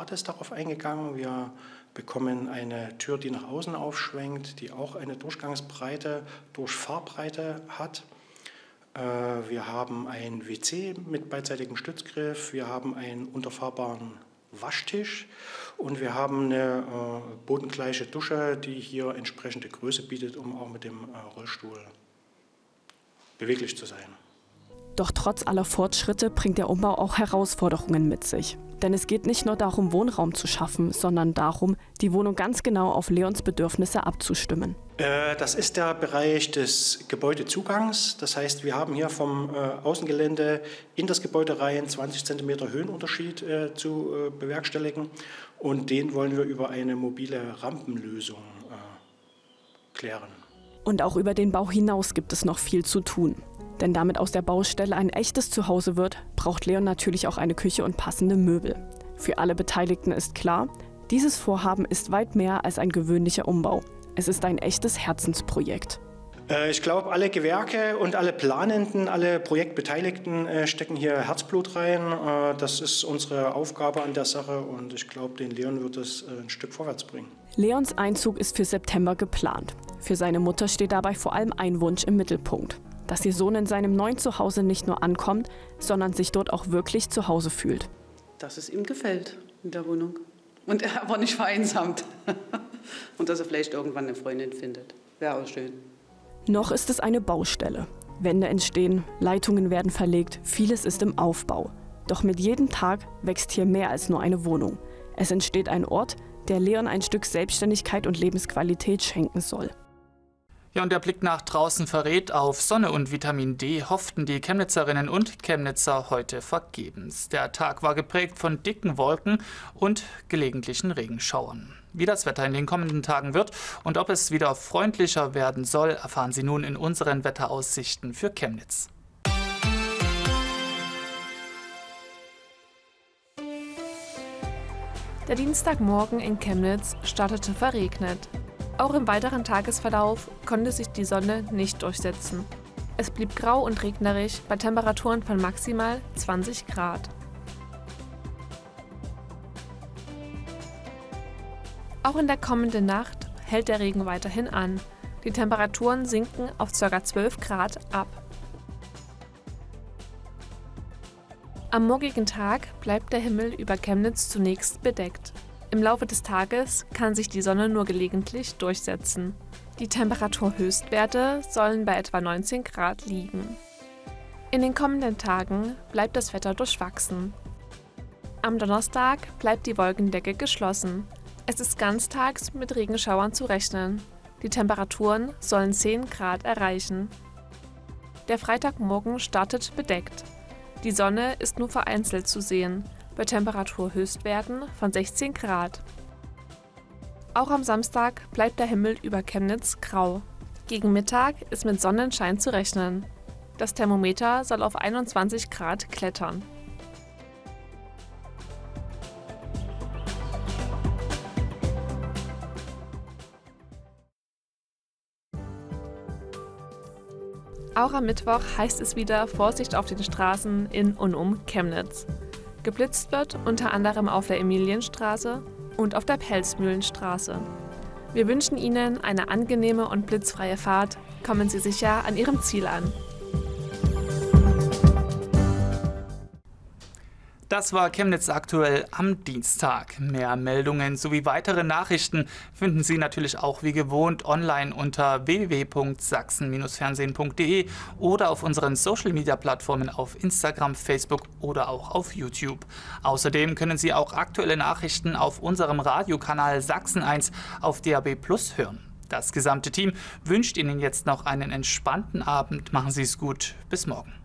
Bades darauf eingegangen. Wir bekommen eine Tür, die nach außen aufschwenkt, die auch eine Durchfahrbreite hat. Wir haben ein WC mit beidseitigem Stützgriff, wir haben einen unterfahrbaren Waschtisch und wir haben eine bodengleiche Dusche, die hier entsprechende Größe bietet, um auch mit dem Rollstuhl beweglich zu sein. Doch trotz aller Fortschritte bringt der Umbau auch Herausforderungen mit sich. Denn es geht nicht nur darum, Wohnraum zu schaffen, sondern darum, die Wohnung ganz genau auf Leons Bedürfnisse abzustimmen. Das ist der Bereich des Gebäudezugangs. Das heißt, wir haben hier vom Außengelände in das Gebäude rein 20 cm Höhenunterschied zu bewerkstelligen. Und den wollen wir über eine mobile Rampenlösung klären. Und auch über den Bau hinaus gibt es noch viel zu tun. Denn damit aus der Baustelle ein echtes Zuhause wird, braucht Leon natürlich auch eine Küche und passende Möbel. Für alle Beteiligten ist klar, dieses Vorhaben ist weit mehr als ein gewöhnlicher Umbau. Es ist ein echtes Herzensprojekt. Ich glaube, alle Gewerke und alle Planenden, alle Projektbeteiligten stecken hier Herzblut rein. Das ist unsere Aufgabe an der Sache und ich glaube, den Leon wird es ein Stück vorwärts bringen. Leons Einzug ist für September geplant. Für seine Mutter steht dabei vor allem ein Wunsch im Mittelpunkt: dass ihr Sohn in seinem neuen Zuhause nicht nur ankommt, sondern sich dort auch wirklich zu Hause fühlt. Dass es ihm gefällt in der Wohnung und er aber nicht vereinsamt und dass er vielleicht irgendwann eine Freundin findet. Wäre auch schön. Noch ist es eine Baustelle. Wände entstehen, Leitungen werden verlegt, vieles ist im Aufbau. Doch mit jedem Tag wächst hier mehr als nur eine Wohnung. Es entsteht ein Ort, der Leon ein Stück Selbstständigkeit und Lebensqualität schenken soll. Ja, und der Blick nach draußen verrät, auf Sonne und Vitamin D hofften die Chemnitzerinnen und Chemnitzer heute vergebens. Der Tag war geprägt von dicken Wolken und gelegentlichen Regenschauern. Wie das Wetter in den kommenden Tagen wird und ob es wieder freundlicher werden soll, erfahren Sie nun in unseren Wetteraussichten für Chemnitz. Der Dienstagmorgen in Chemnitz startete verregnet. Auch im weiteren Tagesverlauf konnte sich die Sonne nicht durchsetzen. Es blieb grau und regnerisch bei Temperaturen von maximal 20 Grad. Auch in der kommenden Nacht hält der Regen weiterhin an. Die Temperaturen sinken auf ca. 12 Grad ab. Am morgigen Tag bleibt der Himmel über Chemnitz zunächst bedeckt. Im Laufe des Tages kann sich die Sonne nur gelegentlich durchsetzen. Die Temperaturhöchstwerte sollen bei etwa 19 Grad liegen. In den kommenden Tagen bleibt das Wetter durchwachsen. Am Donnerstag bleibt die Wolkendecke geschlossen. Es ist ganztags mit Regenschauern zu rechnen. Die Temperaturen sollen 10 Grad erreichen. Der Freitagmorgen startet bedeckt. Die Sonne ist nur vereinzelt zu sehen, bei Temperaturhöchstwerten von 16 Grad. Auch am Samstag bleibt der Himmel über Chemnitz grau. Gegen Mittag ist mit Sonnenschein zu rechnen. Das Thermometer soll auf 21 Grad klettern. Auch am Mittwoch heißt es wieder Vorsicht auf den Straßen in und um Chemnitz. Geblitzt wird unter anderem auf der Emilienstraße und auf der Pelzmühlenstraße. Wir wünschen Ihnen eine angenehme und blitzfreie Fahrt. Kommen Sie sicher an Ihrem Ziel an. Das war Chemnitz aktuell am Dienstag. Mehr Meldungen sowie weitere Nachrichten finden Sie natürlich auch wie gewohnt online unter www.sachsen-fernsehen.de oder auf unseren Social-Media-Plattformen auf Instagram, Facebook oder auch auf YouTube. Außerdem können Sie auch aktuelle Nachrichten auf unserem Radiokanal Sachsen 1 auf DAB+ hören. Das gesamte Team wünscht Ihnen jetzt noch einen entspannten Abend. Machen Sie es gut. Bis morgen.